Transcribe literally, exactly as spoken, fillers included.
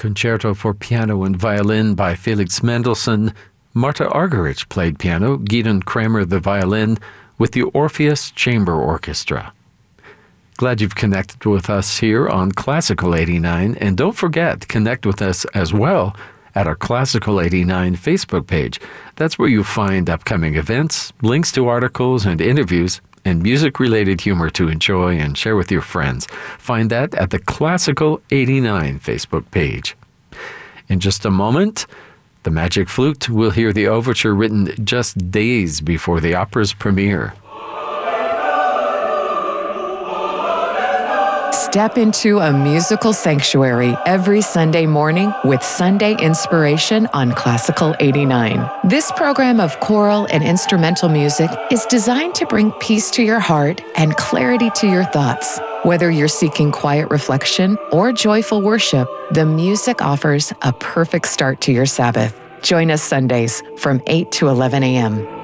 Concerto for Piano and Violin by Felix Mendelssohn. Marta Argerich played piano, Gideon Kramer the violin, with the Orpheus Chamber Orchestra. Glad you've connected with us here on Classical eighty-nine, and don't forget, connect with us as well at our Classical eighty-nine Facebook page. That's where you'll find upcoming events, links to articles and interviews, and music-related humor to enjoy and share with your friends. Find that at the Classical eighty-nine Facebook page. In just a moment, the Magic Flute will hear the overture written just days before the opera's premiere. Step into a musical sanctuary every Sunday morning with Sunday Inspiration on Classical eighty-nine. This program of choral and instrumental music is designed to bring peace to your heart and clarity to your thoughts. Whether you're seeking quiet reflection or joyful worship, the music offers a perfect start to your Sabbath. Join us Sundays from eight to eleven a.m.